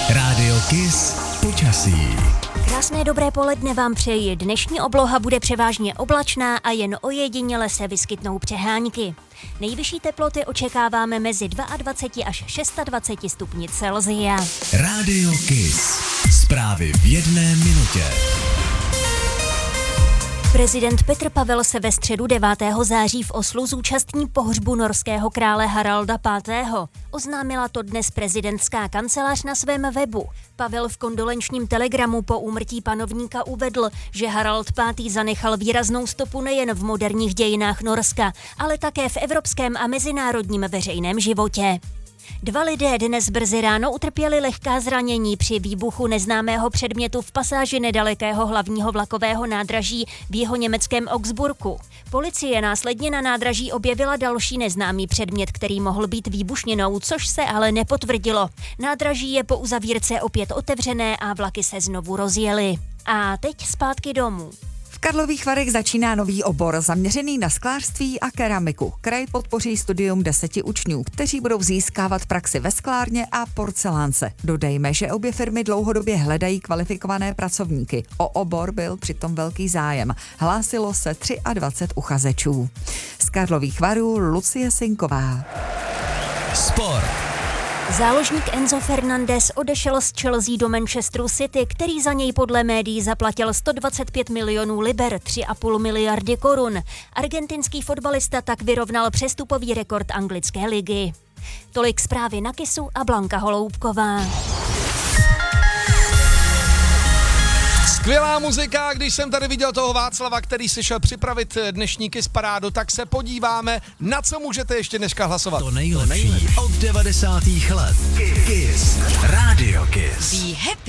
Rádio Kiss počasí. Krásné dobré poledne vám přeji. Dnešní obloha bude převážně oblačná a jen ojediněle se vyskytnou přehánky. Nejvyšší teploty očekáváme mezi 22 až 26 stupni Celsia. Rádio Kiss. Zprávy v jedné minutě. Prezident Petr Pavel se ve středu 9. září v Oslu zúčastní pohřbu norského krále Haralda V. Oznámila to dnes prezidentská kancelář na svém webu. Pavel v kondolenčním telegramu po úmrtí panovníka uvedl, že Harald V. zanechal výraznou stopu nejen v moderních dějinách Norska, ale také v evropském a mezinárodním veřejném životě. 2 lidé dnes brzy ráno utrpěli lehká zranění při výbuchu neznámého předmětu v pasáži nedalekého hlavního vlakového nádraží v jihoněmeckém Augsburgu. Policie následně na nádraží objevila další neznámý předmět, který mohl být výbušninou, což se ale nepotvrdilo. Nádraží je po uzavírce opět otevřené a vlaky se znovu rozjely. A teď zpátky domů. V Karlových Varech začíná nový obor zaměřený na sklářství a keramiku. Kraj podpoří studium 10 učňů, kteří budou získávat praxi ve sklárně a porcelánce. Dodejme, že obě firmy dlouhodobě hledají kvalifikované pracovníky. O obor byl přitom velký zájem. Hlásilo se 23 uchazečů. Z Karlových Varů Lucie Sinková. Sport. Záložník Enzo Fernandez odešel z Chelsea do Manchesteru City, který za něj podle médií zaplatil 125 milionů liber, 3,5 miliardy korun. Argentinský fotbalista tak vyrovnal přestupový rekord anglické ligy. Tolik zprávy na Kissu a Blanka Holoubková. Skvělá muzika, když jsem tady viděl toho Václava, který si šel připravit dnešní Kiss parádu, tak se podíváme, na co můžete ještě dneska hlasovat. To nejlepší od 90. let. Kiss. Rádio Kiss.